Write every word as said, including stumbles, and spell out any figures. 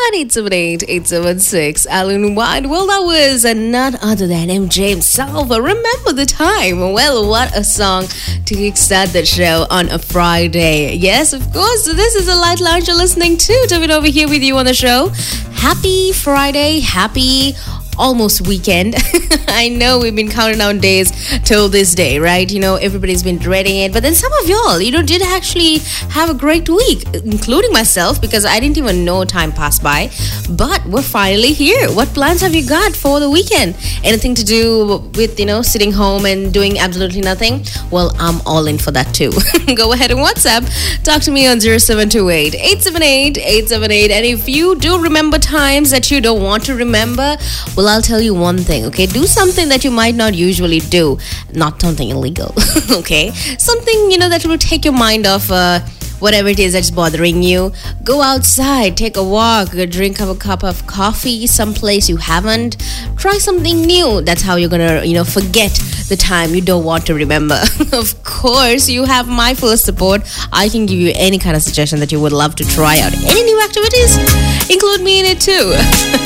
one eight seven eight, eight seven six. Alan White. Well, that was uh, none other than M J himself. Remember the time. Well, what a song to kickstart the show on a Friday. Yes, of course. So this is a Light Lounge you're listening to. David over here with you on the show. Happy Friday. Happy almost weekend. I know we've been counting down days till this day, right? You know, everybody's been dreading it. But then some of y'all, you know, did actually have a great week, including myself, because I didn't even know time passed by. But we're finally here. What plans have you got for the weekend? Anything to do with, you know, sitting home and doing absolutely nothing? Well, I'm all in for that too. Go ahead and WhatsApp. Talk to me on zero seven two eight, eight seven eight, eight seven eight. And if you do remember times that you don't want to remember, well, I'll tell you one thing, okay? Do something that you might not usually do. Not something illegal, okay? Something, you know, that will take your mind off uh, whatever it is that's bothering you. Go outside, take a walk, drink a cup of coffee someplace you haven't. Try something new. That's how you're gonna, you know, forget the time you don't want to remember. Of course, you have my full support. I can give you any kind of suggestion that you would love to try out. Any new activities? Include me in it too.